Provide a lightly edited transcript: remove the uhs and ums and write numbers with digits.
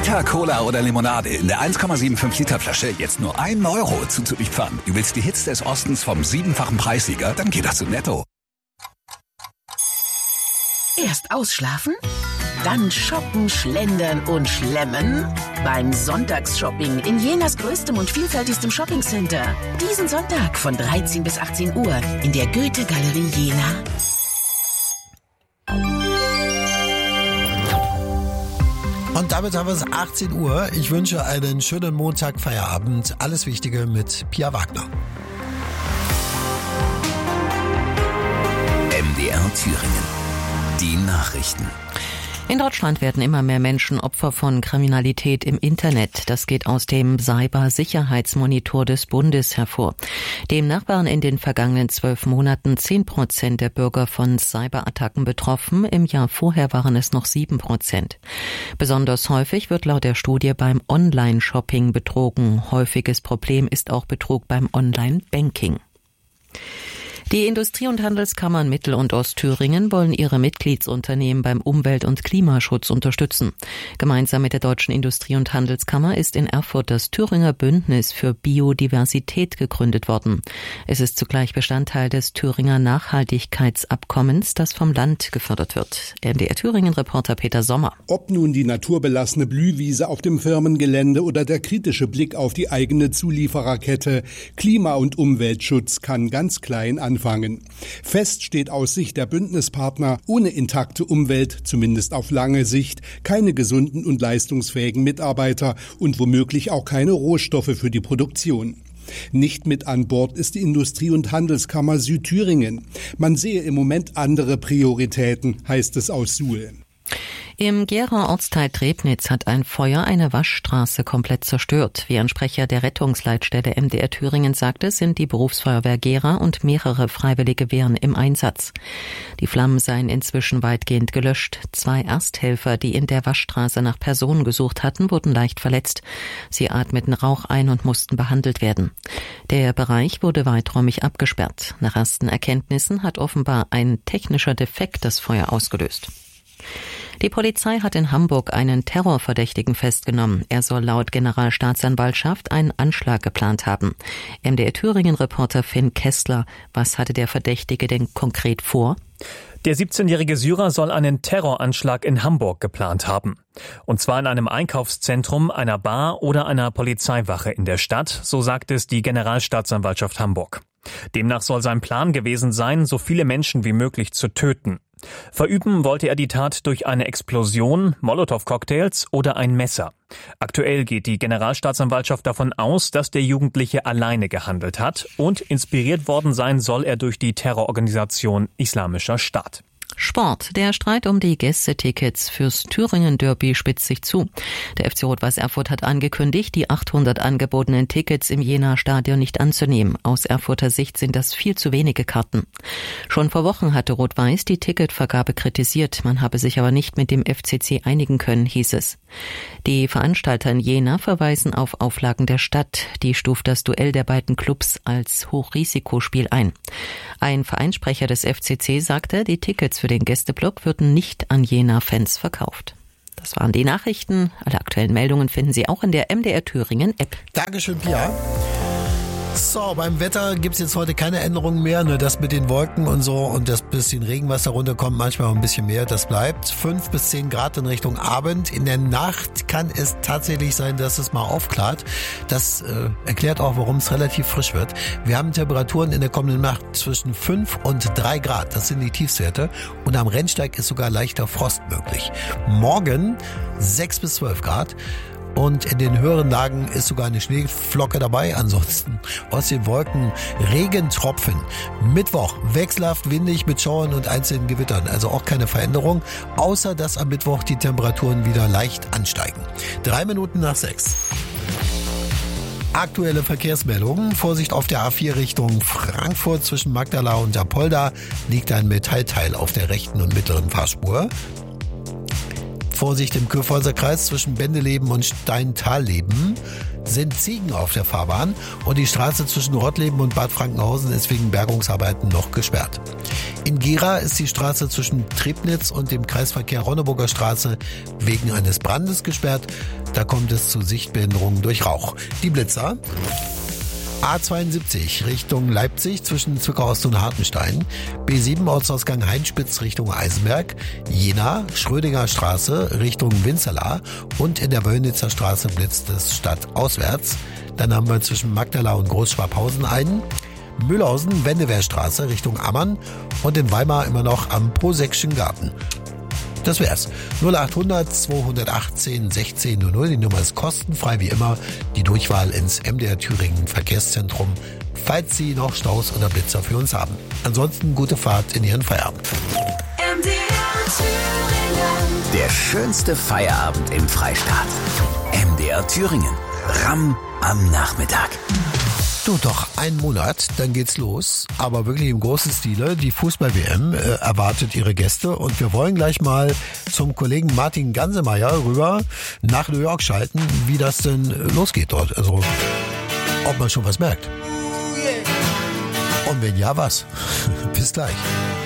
Vita, Cola oder Limonade in der 1,75 Liter Flasche jetzt nur 1 Euro zuzupfern. Du willst die Hits des Ostens vom 7-fachen Preissieger? Dann geht das zu Netto. Erst ausschlafen, dann shoppen, schlendern und schlemmen. Beim Sonntagsshopping in Jenas größtem und vielfältigstem Shoppingcenter. Diesen Sonntag von 13 bis 18 Uhr in der Goethe-Galerie Jena. Und damit haben wir es 18 Uhr. Ich wünsche einen schönen Montag, Feierabend. Alles Wichtige mit Pia Wagner. MDR Thüringen. Die Nachrichten. In Deutschland werden immer mehr Menschen Opfer von Kriminalität im Internet. Das geht aus dem Cybersicherheitsmonitor des Bundes hervor. Demnach waren in den vergangenen 12 Monaten 10% der Bürger von Cyberattacken betroffen. Im Jahr vorher waren es noch 7%. Besonders häufig wird laut der Studie beim Online-Shopping betrogen. Häufiges Problem ist auch Betrug beim Online-Banking. Die Industrie- und Handelskammern Mittel- und Ostthüringen wollen ihre Mitgliedsunternehmen beim Umwelt- und Klimaschutz unterstützen. Gemeinsam mit der Deutschen Industrie- und Handelskammer ist in Erfurt das Thüringer Bündnis für Biodiversität gegründet worden. Es ist zugleich Bestandteil des Thüringer Nachhaltigkeitsabkommens, das vom Land gefördert wird. MDR Thüringen-Reporter Peter Sommer. Ob nun die naturbelassene Blühwiese auf dem Firmengelände oder der kritische Blick auf die eigene Zuliefererkette, Klima- und Umweltschutz kann ganz klein anfangen. Fest steht aus Sicht der Bündnispartner, ohne intakte Umwelt, zumindest auf lange Sicht, keine gesunden und leistungsfähigen Mitarbeiter und womöglich auch keine Rohstoffe für die Produktion. Nicht mit an Bord ist die Industrie- und Handelskammer Südthüringen. Man sehe im Moment andere Prioritäten, heißt es aus Suhl. Im Gera Ortsteil Trebnitz hat ein Feuer eine Waschstraße komplett zerstört. Wie ein Sprecher der Rettungsleitstelle MDR Thüringen sagte, sind die Berufsfeuerwehr Gera und mehrere freiwillige Wehren im Einsatz. Die Flammen seien inzwischen weitgehend gelöscht. 2 Ersthelfer, die in der Waschstraße nach Personen gesucht hatten, wurden leicht verletzt. Sie atmeten Rauch ein und mussten behandelt werden. Der Bereich wurde weiträumig abgesperrt. Nach ersten Erkenntnissen hat offenbar ein technischer Defekt das Feuer ausgelöst. Die Polizei hat in Hamburg einen Terrorverdächtigen festgenommen. Er soll laut Generalstaatsanwaltschaft einen Anschlag geplant haben. MDR Thüringen-Reporter Finn Kessler, was hatte der Verdächtige denn konkret vor? Der 17-jährige Syrer soll einen Terroranschlag in Hamburg geplant haben. Und zwar in einem Einkaufszentrum, einer Bar oder einer Polizeiwache in der Stadt, so sagt es die Generalstaatsanwaltschaft Hamburg. Demnach soll sein Plan gewesen sein, so viele Menschen wie möglich zu töten. Verüben wollte er die Tat durch eine Explosion, Molotow-Cocktails oder ein Messer. Aktuell geht die Generalstaatsanwaltschaft davon aus, dass der Jugendliche alleine gehandelt hat und inspiriert worden sein soll er durch die Terrororganisation Islamischer Staat. Sport. Der Streit um die Gästetickets fürs Thüringen-Derby spitzt sich zu. Der FC Rot-Weiß Erfurt hat angekündigt, die 800 angebotenen Tickets im Jena-Stadion nicht anzunehmen. Aus Erfurter Sicht sind das viel zu wenige Karten. Schon vor Wochen hatte Rot-Weiß die Ticketvergabe kritisiert. Man habe sich aber nicht mit dem FCC einigen können, hieß es. Die Veranstalter in Jena verweisen auf Auflagen der Stadt. Die stuft das Duell der beiden Clubs als Hochrisikospiel ein. Ein Vereinssprecher des FCC sagte, die Tickets für den Gästeblock würden nicht an Jena-Fans verkauft. Das waren die Nachrichten. Alle aktuellen Meldungen finden Sie auch in der MDR Thüringen App. Dankeschön, Pia. So, beim Wetter gibt's jetzt heute keine Änderungen mehr, nur das mit den Wolken und so und das bisschen Regen, was da runterkommt, manchmal auch ein bisschen mehr, das bleibt. 5 bis 10 Grad in Richtung Abend. In der Nacht kann es tatsächlich sein, dass es mal aufklart. Das erklärt auch, warum es relativ frisch wird. Wir haben Temperaturen in der kommenden Nacht zwischen 5 und 3 Grad, das sind die Tiefstwerte und am Rennsteig ist sogar leichter Frost möglich. Morgen 6 bis 12 Grad. Und in den höheren Lagen ist sogar eine Schneeflocke dabei. Ansonsten aus den Wolken Regentropfen. Mittwoch wechselhaft windig mit Schauern und einzelnen Gewittern. Also auch keine Veränderung, außer dass am Mittwoch die Temperaturen wieder leicht ansteigen. 3 Minuten nach 6. Aktuelle Verkehrsmeldungen. Vorsicht auf der A4 Richtung Frankfurt zwischen Magdala und Apolda liegt ein Metallteil auf der rechten und mittleren Fahrspur. Vorsicht im Kyffhäuser Kreis zwischen Bendeleben und Steintalleben sind Ziegen auf der Fahrbahn und die Straße zwischen Rottleben und Bad Frankenhausen ist wegen Bergungsarbeiten noch gesperrt. In Gera ist die Straße zwischen Trebnitz und dem Kreisverkehr Ronneburger Straße wegen eines Brandes gesperrt. Da kommt es zu Sichtbehinderungen durch Rauch. Die Blitzer: A72 Richtung Leipzig zwischen Zwickau-Ost und Hartenstein, B7 Ortsausgang Heinspitz Richtung Eisenberg, Jena, Schrödinger Straße Richtung Winzerla und in der Wöllnitzer Straße blitzt es stadtauswärts. Dann haben wir zwischen Magdala und Großschwabhausen einen, Mühlhausen, Wendewehrstraße Richtung Ammann und in Weimar immer noch am Poseckschen Garten. Das wär's. 0800 218 1600. Die Nummer ist kostenfrei wie immer. Die Durchwahl ins MDR Thüringen Verkehrszentrum, falls Sie noch Staus oder Blitzer für uns haben. Ansonsten gute Fahrt in Ihren Feierabend. MDR Thüringen. Der schönste Feierabend im Freistaat. MDR Thüringen. Ramm am Nachmittag. Du, doch ein Monat, dann geht's los. Aber wirklich im großen Stile. Die Fußball-WM erwartet ihre Gäste. Und wir wollen gleich mal zum Kollegen Martin Gansemeyer rüber nach New York schalten, wie das denn losgeht dort. Also, ob man schon was merkt. Und wenn ja, was? Bis gleich.